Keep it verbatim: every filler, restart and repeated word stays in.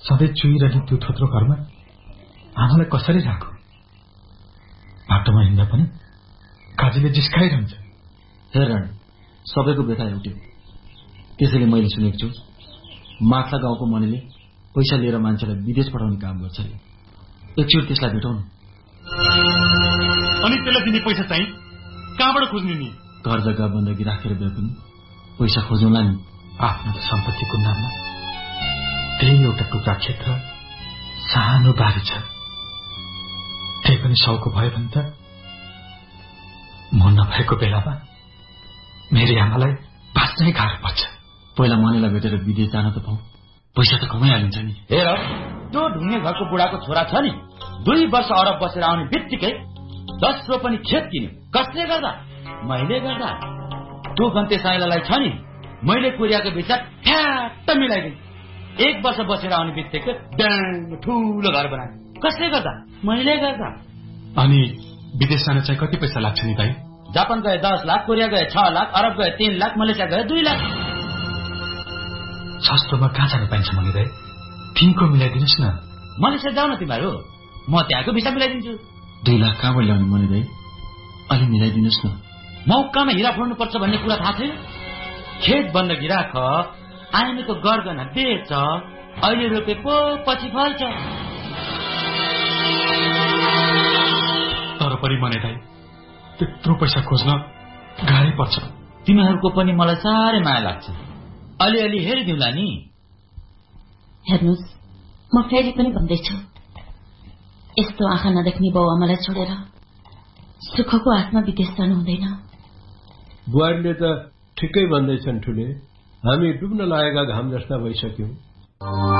सधैँ चुइरहने त्यो थोत्रो घरमा आमालाई कसरी राखो? बाटोमा हिँड्दा पनि काजीले जिस्काइरहन्छ। हेर राणा, सबैको व्यथा एउटै हो। त्यसैले मैले सुनेको छु माथला गाउँको मनेले पैसा लिएर मान्छेलाई विदेश पठाउने काम गर्छ अरे। एकचोटि त्यसलाई भेटौँ न। अनि त्यसलाई दिने पैसा चाहिँ कहाँबाट खोज्ने नि? घर जग्गा बन्दगी राखेर भए पनि पैसा खोजौँला नि। आफ्नो सम्पत्तिको नाममा त्यही एउटा टुक्रा क्षेत्र, सानो बारी छ। त्यही पनि साउको भयो भने त म नभएको बेलामा मेरी आमालाई बाँच्नै गाह्रो पर्छ। पहिला मनेलाई भेटेर विदेश जान त पाऊ, पैसा त कमाइहालिन्छ नि। हेर, त्यो ढुङ्गे घरको बुढाको छोरा छ नि, दुई वर्ष अरब बसेर आउने बित्तिकै दस रोपनी खेत किन्यो। कसले गर्दा? मैले गर्दा। त्यो गन्ते साइलालाई छ नि, मैले कोरियाको भिसा ठ्याट्ट मिलाइदिएँ। एक वर्ष बसेर आउने बित्तिकै ड्याङ ठुलो घर बनाए। कसले गर्दा? मैले गर्दा। अनि विदेश जान चाहिँ कति पैसा लाग्छ नि दाइ? जापान गए दस लाख, कोरिया गए छ लाख, अरब गए तीन लाख, मलेसिया गए दुई लाख। सस्तोमा कहाँ जान पाइन्छ मनि दाइ? तिनको मिलाइदिनुहोस् न। मलेसिया जाऊ न तिमीहरू, म त्यहाँको भिसा मिलाइदिन्छु। दुई लाख कहाँबाट ल्याउने मनि दाइ? अलि मिलाइदिनुहोस् न। मौकामा हिरा फोड्नुपर्छ भन्ने कुरा थाहा छैन? खेत बन्दगी राख, आइमेको गरगहना बेच, अहिले रोपे पो पछि फल्छ। तर पनि मने दाइ, त्यत्रो पैसा खोज्न गाह्रै पर्छ। तिमीहरूको पनि मलाई साह्रै माया लाग्छ। अलिअलि हेरिदिउँला नि। हेर्नुहोस्, म फेरि पनि भन्दैछु, यस्तो आँखा नदेख्ने बाउ आमालाई छोडेर सुखको आत्मा विदेश जानु हुँदैन। बुहारीले त ठिकै भन्दैछन् ठुले। हामी डुब्न लागेका घाम जस्ता भइसक्यौं।